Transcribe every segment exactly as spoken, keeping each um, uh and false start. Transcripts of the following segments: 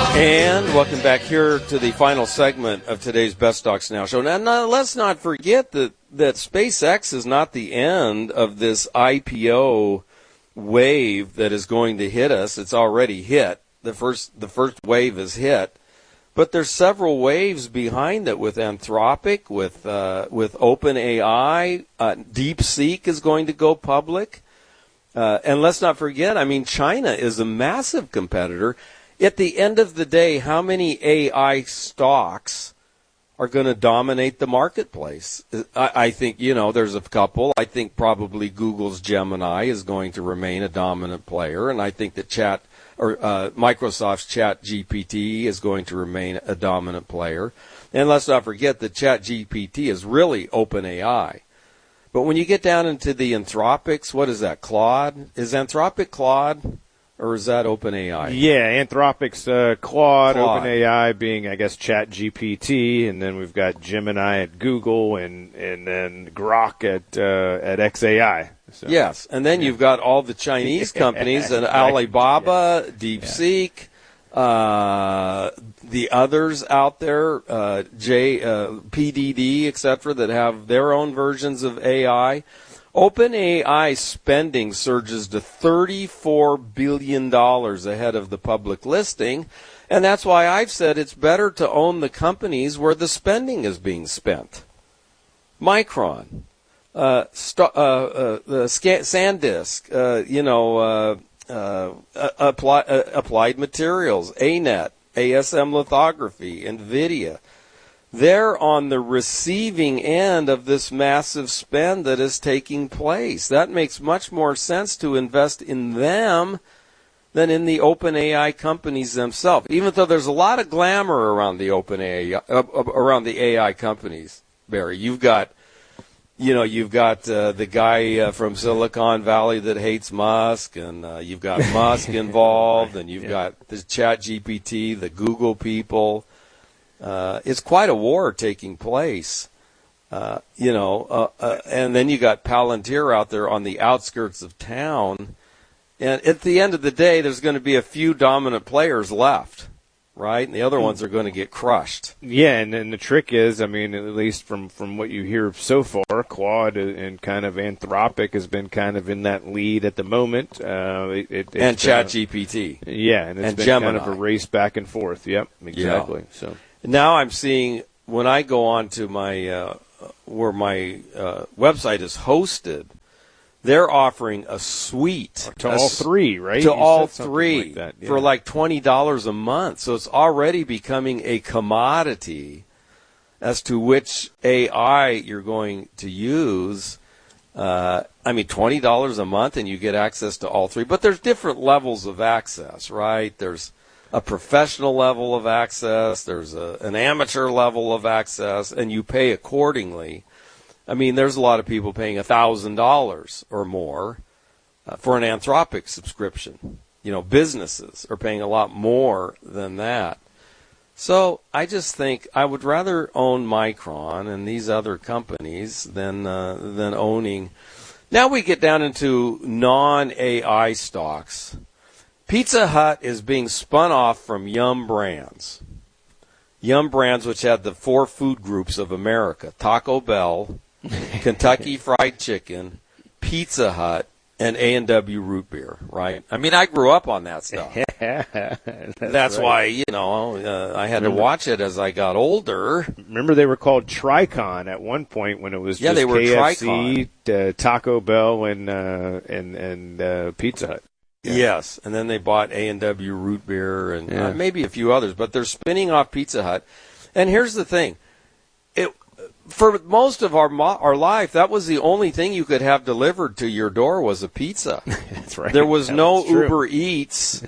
And welcome back here to the final segment of today's Best Stocks Now show. Now, now, let's not forget that, that SpaceX is not the end of this I P O wave that is going to hit us. It's already hit. The first the first wave is hit. But there's several waves behind it with Anthropic, with uh, with OpenAI. Uh, DeepSeek is going to go public. Uh, and let's not forget, I mean, China is a massive competitor. At the end of the day, how many A I stocks are going to dominate the marketplace? I, I think, you know, there's a couple. I think probably Google's Gemini is going to remain a dominant player, and I think that Chat or uh, Microsoft's Chat G P T is going to remain a dominant player. And let's not forget that Chat G P T is really OpenAI. But when you get down into the Anthropics, what is that, Claude? Is Anthropic Claude? Or is that OpenAI? Yeah, Anthropic's uh, Claude, Claude, OpenAI being, I guess, Chat G P T, and then we've got Gemini at Google, and and then Grok at uh, at X A I. So, yes, and then yeah. you've got all the Chinese companies, and Alibaba, yeah. DeepSeek, yeah. uh, the others out there, uh, J, uh, P D D, et cetera, that have their own versions of A I. OpenAI spending surges to thirty-four billion dollars ahead of the public listing, and that's why I've said it's better to own the companies where the spending is being spent. Micron, uh, st- uh, uh, the Sc- SanDisk, uh, you know, uh, uh, apply, uh, Applied Materials, A net, A S M Lithography, NVIDIA. They're on the receiving end of this massive spend that is taking place. That makes much more sense to invest in them than in the OpenAI companies themselves. Even though there's a lot of glamour around the OpenAI, uh, around the A I companies, Barry. You've got, you know, you've got uh, the guy uh, from Silicon Valley that hates Musk, and uh, you've got Musk involved, and you've yeah. got the Chat G P T, the Google people. Uh, it's quite a war taking place, uh, you know, uh, uh, and then you got Palantir out there on the outskirts of town. And at the end of the day, there's going to be a few dominant players left, right? And the other ones are going to get crushed. Yeah, and, and the trick is, I mean, at least from, from what you hear so far, Claude and kind of Anthropic has been kind of in that lead at the moment. Uh, it, it, and Chat G P T. Yeah, and it's and been Gemini. kind of a race back and forth. Yep, exactly. Yeah. So. Now I'm seeing, when I go on to my, uh, where my uh, website is hosted, they're offering a suite. To a, all three, right? To you all three like that, yeah. for like twenty dollars a month. So it's already becoming a commodity as to which A I you're going to use. Uh, I mean, twenty dollars a month and you get access to all three. But there's different levels of access, right? There's a professional level of access, there's a, an amateur level of access, and you pay accordingly. I mean, there's a lot of people paying one thousand dollars or more uh, for an Anthropic subscription. You know, businesses are paying a lot more than that. So I just think I would rather own Micron and these other companies than uh, than owning. Now we get down into non-A I stocks. Pizza Hut is being spun off from Yum Brands. Yum Brands, which had the four food groups of America: Taco Bell, Kentucky Fried Chicken, Pizza Hut, and A and W Root Beer, right? I mean, I grew up on that stuff. That's That's right. why, you know, uh, I had remember, to watch it as I got older. Remember they were called Tricon at one point when it was yeah, just they were K F C, Tricon. Uh, Taco Bell, and uh, and and uh, Pizza Hut. Yeah. Yes, and then they bought A and W Root Beer and yeah. uh, maybe a few others, but they're spinning off Pizza Hut. And here's the thing. It For most of our our life, that was the only thing you could have delivered to your door was a pizza. That's right. There was that no was Uber Eats.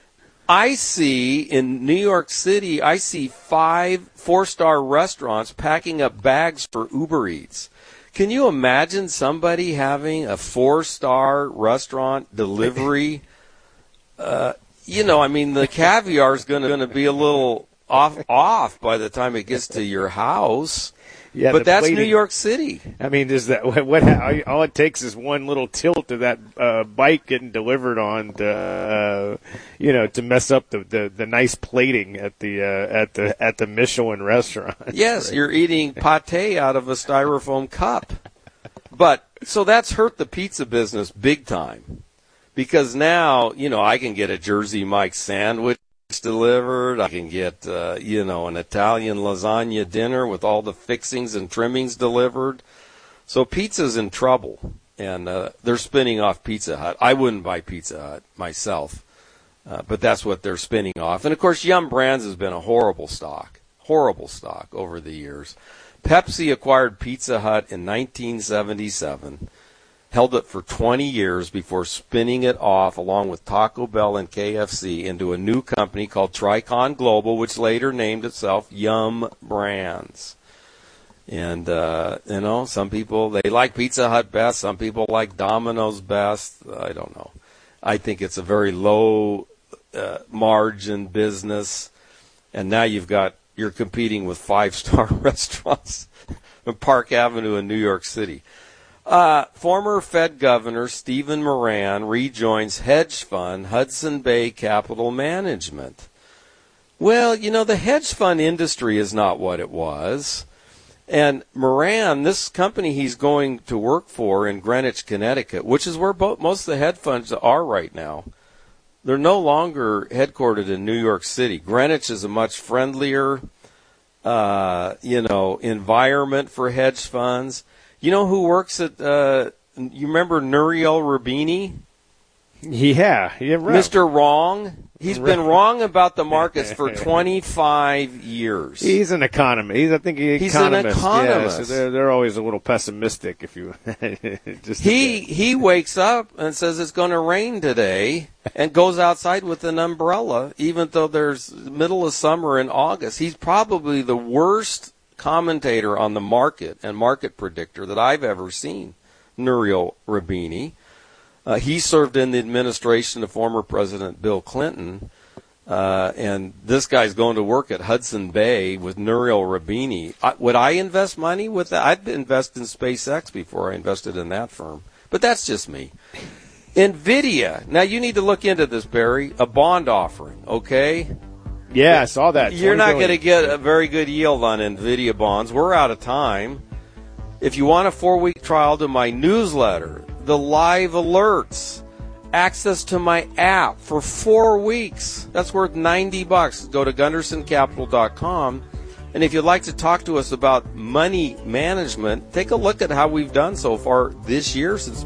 I see in New York City, I see five four-star restaurants packing up bags for Uber Eats. Can you imagine somebody having a four-star restaurant delivery? uh, you know, I mean, the caviar is going to be a little off off by the time it gets to your house. Yeah, but that's plating. New York City. I mean, is that what, what? All it takes is one little tilt of that uh, bike getting delivered on, to, uh, you know, to mess up the, the, the nice plating at the uh, at the at the Michelin restaurant. Yes, right? You're eating pate out of a styrofoam cup. But so that's hurt the pizza business big time, because now, you know, I can get a Jersey Mike sandwich delivered. I can get, uh, you know, an Italian lasagna dinner with all the fixings and trimmings delivered. So pizza's in trouble, and uh, they're spinning off Pizza Hut. I wouldn't buy Pizza Hut myself, uh, but that's what they're spinning off. And, of course, Yum Brands has been a horrible stock, horrible stock over the years. Pepsi acquired Pizza Hut in nineteen seventy-seven. Held it for twenty years before spinning it off along with Taco Bell and K F C into a new company called Tricon Global, which later named itself Yum Brands. And, uh, you know, some people, they like Pizza Hut best. Some people like Domino's best. I don't know. I think it's a very low uh, margin business. And now you've got, you're competing with five-star restaurants on Park Avenue in New York City. Uh, former Fed Governor Stephen Moran rejoins hedge fund Hudson Bay Capital Management. Well, you know, the hedge fund industry is not what it was. And Moran, this company he's going to work for in Greenwich, Connecticut, which is where both, most of the hedge funds are right now, they're no longer headquartered in New York City. Greenwich is a much friendlier, uh, you know, environment for hedge funds. You know who works at, uh, you remember Nouriel Roubini? Yeah, yeah, right. Mister Wrong. He's been wrong about the markets for twenty-five years. He's an economist. He's, I think he's, he's economist. an economist. Yeah, so they're, they're always a little pessimistic. If you just he he wakes up and says it's going to rain today, and goes outside with an umbrella, even though there's middle of summer in August. He's probably the worst commentator on the market and market predictor that I've ever seen, Nouriel Roubini. Uh, he served in the administration of former President Bill Clinton, uh, and this guy's going to work at Hudson Bay with Nouriel Roubini. I, would I invest money with that? I'd invest in SpaceX before I invested in that firm, but that's just me. NVIDIA. Now, you need to look into this, Barry. A bond offering, okay? Yeah, I saw that. You're not going to get a very good yield on NVIDIA bonds. We're out of time. If you want a four-week trial to my newsletter, the live alerts, access to my app for four weeks, that's worth ninety bucks. Go to gunderson capital dot com. And if you'd like to talk to us about money management, take a look at how we've done so far this year since